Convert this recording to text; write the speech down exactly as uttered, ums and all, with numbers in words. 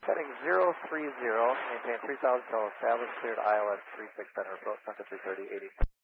Heading zero three zero, maintain three thousand till established, cleared I L S three six center, approach center three thirty, eighty.